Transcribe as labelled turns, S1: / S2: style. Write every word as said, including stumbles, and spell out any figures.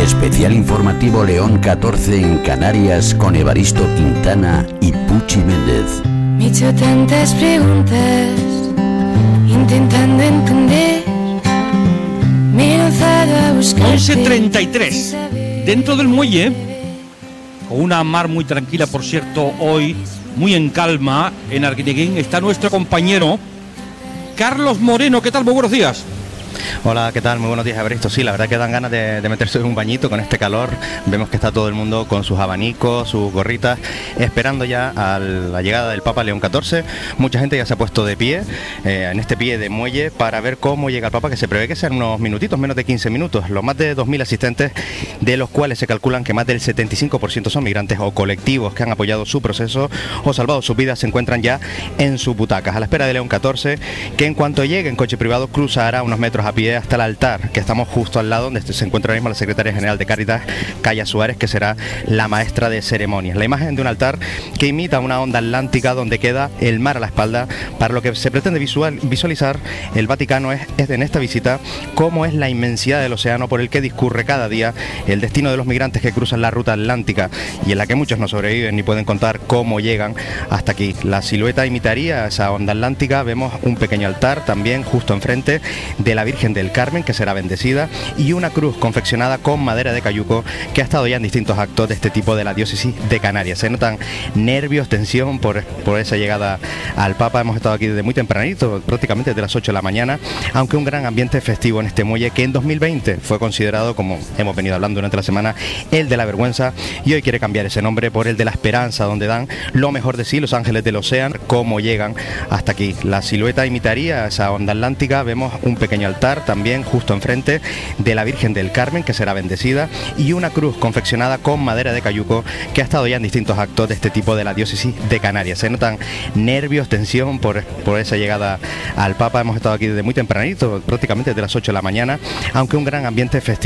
S1: Especial informativo León catorce en Canarias con Evaristo Quintana y Puchi Méndez.
S2: Me he hecho tantas preguntas, intentando entender. Me he lanzado a buscar.
S3: once treinta y tres. Dentro del muelle, con una mar muy tranquila, por cierto, hoy, muy en calma, en Arguineguín, está nuestro compañero Carlos Moreno. ¿Qué tal? Muy buenos días.
S4: Hola, ¿qué tal? Muy buenos días, Evaristo. Sí, la verdad que dan ganas de, de meterse en un bañito con este calor. Vemos que está todo el mundo con sus abanicos, sus gorritas, esperando ya a la llegada del Papa León catorce. Mucha gente ya se ha puesto de pie, eh, en este pie de muelle, para ver cómo llega el Papa, que se prevé que sean unos minutitos, menos de quince minutos. Los más de dos mil asistentes, de los cuales se calculan que más del setenta y cinco por ciento son migrantes o colectivos que han apoyado su proceso o salvado sus vidas, se encuentran ya en sus butacas, a la espera de León catorce, que en cuanto llegue en coche privado cruzará unos metros a pie hasta el altar, que estamos justo al lado, donde se encuentra ahora mismo la secretaria general de Cáritas, Calla Suárez, que será la maestra de ceremonias. La imagen de un altar que imita una onda atlántica donde queda el mar a la espalda. Para lo que se pretende visual, visualizar el Vaticano es, es en esta visita cómo es la inmensidad del océano por el que discurre cada día el destino de los migrantes que cruzan la ruta atlántica y en la que muchos no sobreviven ni pueden contar cómo llegan hasta aquí. La silueta imitaría esa onda atlántica. Vemos un pequeño altar también justo enfrente de la Virgen del Carmen, que será bendecida, y una cruz confeccionada con madera de cayuco que ha estado ya en distintos actos de este tipo de la diócesis de Canarias. Se notan nervios, tensión por, por esa llegada al Papa. Hemos estado aquí desde muy tempranito, prácticamente desde las ocho de la mañana, aunque un gran ambiente festivo en este muelle que en dos mil veinte fue considerado, como hemos venido hablando durante la semana, el de la vergüenza, y hoy quiere cambiar ese nombre por el de la esperanza, donde dan lo mejor de sí los ángeles del océano, cómo llegan hasta aquí. La silueta imitaría esa onda atlántica. Vemos un pequeño altar también justo enfrente de la Virgen del Carmen, que será bendecida, y una cruz confeccionada con madera de cayuco que ha estado ya en distintos actos de este tipo de la diócesis de Canarias. Se notan nervios, tensión por, por esa llegada al Papa. Hemos estado aquí desde muy tempranito, prácticamente desde las ocho de la mañana, aunque un gran ambiente festivo